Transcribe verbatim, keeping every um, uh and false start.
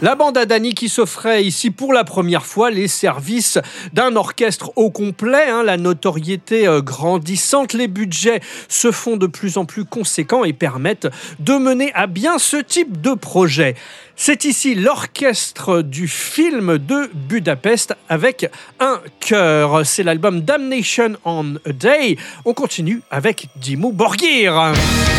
La bande à Dany qui s'offrait ici pour la première fois les services d'un orchestre au complet, hein, la notoriété euh, grandissante, les budgets se font de plus en plus conséquents et permettent de mener à bien ce type de projet. C'est ici l'orchestre du film de Budapest avec un chœur. C'est l'album Damnation on a Day. On continue avec Dimmu Borgir.